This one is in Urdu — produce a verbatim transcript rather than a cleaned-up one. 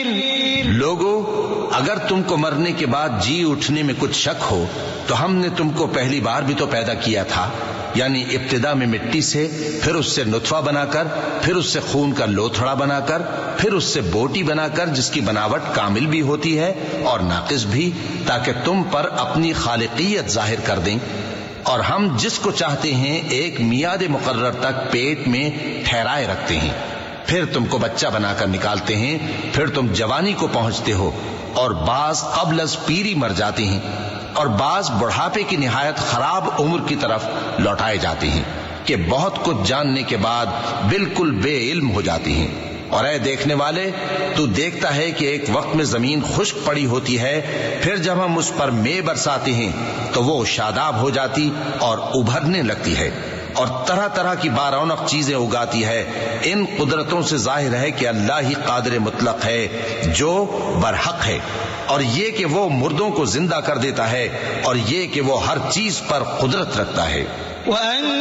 لوگو، اگر تم کو مرنے کے بعد جی اٹھنے میں کچھ شک ہو تو ہم نے تم کو پہلی بار بھی تو پیدا کیا تھا، یعنی ابتدا میں مٹی سے، پھر اس سے نطفہ بنا کر، پھر اس سے خون کا لوتھڑا بنا کر، پھر اس سے بوٹی بنا کر جس کی بناوٹ کامل بھی ہوتی ہے اور ناقص بھی، تاکہ تم پر اپنی خالقیت ظاہر کر دیں۔ اور ہم جس کو چاہتے ہیں ایک میعاد مقرر تک پیٹ میں ٹھہرائے رکھتے ہیں، پھر تم کو بچہ بنا کر نکالتے ہیں، پھر تم جوانی کو پہنچتے ہو، اور بعض قبل از پیری مر جاتے ہیں، اور بعض بڑھاپے کی نہایت خراب عمر کی طرف لوٹائے جاتے ہیں کہ بہت کچھ جاننے کے بعد بالکل بے علم ہو جاتے ہیں۔ اور اے دیکھنے والے، تو دیکھتا ہے کہ ایک وقت میں زمین خشک پڑی ہوتی ہے، پھر جب ہم اس پر مے برساتے ہیں تو وہ شاداب ہو جاتی اور ابھرنے لگتی ہے اور طرح طرح کی بارونق چیزیں اگاتی ہے۔ ان قدرتوں سے ظاہر ہے کہ اللہ ہی قادر مطلق ہے جو برحق ہے، اور یہ کہ وہ مردوں کو زندہ کر دیتا ہے، اور یہ کہ وہ ہر چیز پر قدرت رکھتا ہے۔